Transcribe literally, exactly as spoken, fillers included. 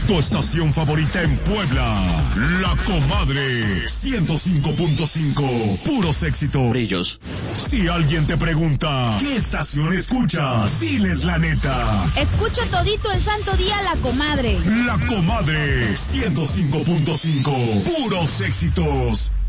Tu estación favorita en Puebla, La Comadre, ciento cinco punto cinco, puros éxitos. Ellos. Si alguien te pregunta, ¿qué estación escuchas? Diles la neta. Escucho todito el santo día La Comadre. La Comadre, ciento cinco punto cinco, puros éxitos.